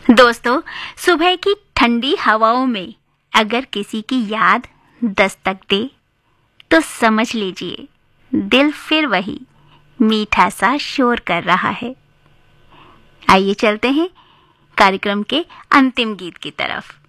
दोस्तों, सुबह की ठंडी हवाओं में अगर किसी की याद दस्तक दे तो समझ लीजिए दिल फिर वही मीठा सा शोर कर रहा है। आइए चलते हैं कार्यक्रम के अंतिम गीत की तरफ।